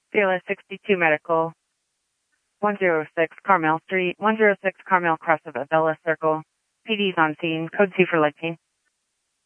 Fearless 62 Medical, 106 Carmel Street, 106 Carmel, cross of Avella Circle. PD's on scene. Code 2 for leg pain.